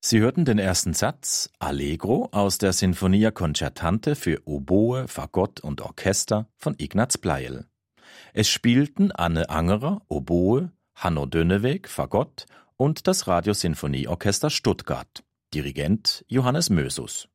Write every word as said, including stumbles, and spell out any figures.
Sie hörten den ersten Satz Allegro aus der Sinfonia Concertante für Oboe, Fagott und Orchester von Ignaz Pleijel. Es spielten Anne Angerer, Oboe, Hanno Dönneweg, Fagott und das Radiosinfonieorchester Stuttgart. Dirigent Johannes Mösus.